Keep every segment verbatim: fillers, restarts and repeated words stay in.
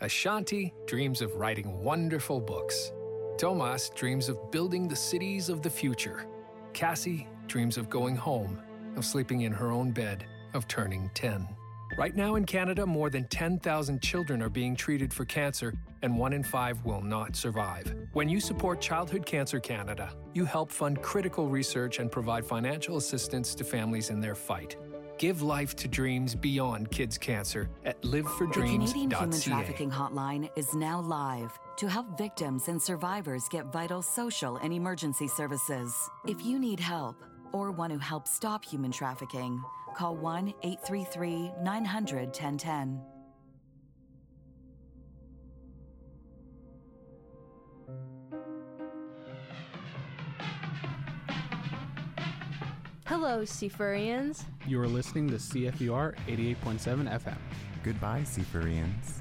Ashanti dreams of writing wonderful books. Tomas dreams of building the cities of the future. Cassie dreams of going home, of sleeping in her own bed, of turning ten. Right now in Canada, more than ten thousand children are being treated for cancer, and one in five will not survive. When you support Childhood Cancer Canada, you help fund critical research and provide financial assistance to families in their fight. Give life to dreams beyond kids' cancer at live for dreams dot c a. The Canadian Human Trafficking Hotline is now live to help victims and survivors get vital social and emergency services. If you need help or want to help stop human trafficking, call one eight three three, nine hundred, ten ten. Hello, Seafurians. You are listening to C F U R eighty-eight point seven F M. Goodbye, Seafurians.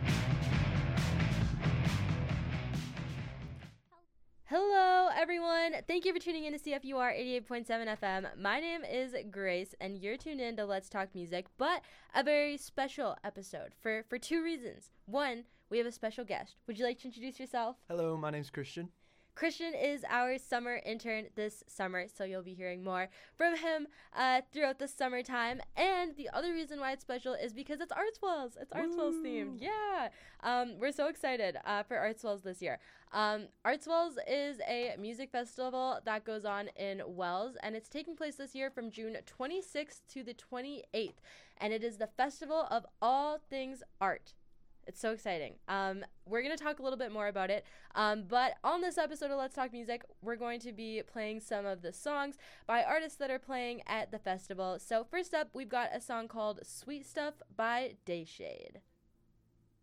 Hello, everyone. Thank you for tuning in to C F U R eighty-eight point seven F M. My name is Grace, and you're tuned in to Let's Talk Music, but a very special episode for, for two reasons. One, we have a special guest. Would you like to introduce yourself? Hello, my name's Christian. Christian is our summer intern this summer, so you'll be hearing more from him uh, throughout the summertime. And the other reason why it's special is because it's Artswells. It's Artswells themed. Yeah. Um, we're so excited uh, for Artswells this year. Um, Artswells is a music festival that goes on in Wells, and it's taking place this year from June twenty-sixth to the twenty-eighth. And it is the festival of all things art. It's so exciting. Um, we're going to talk a little bit more about it. Um, but on this episode of Let's Talk Music, we're going to be playing some of the songs by artists that are playing at the festival. So first up, we've got a song called Sweet Stuff by Dayshade.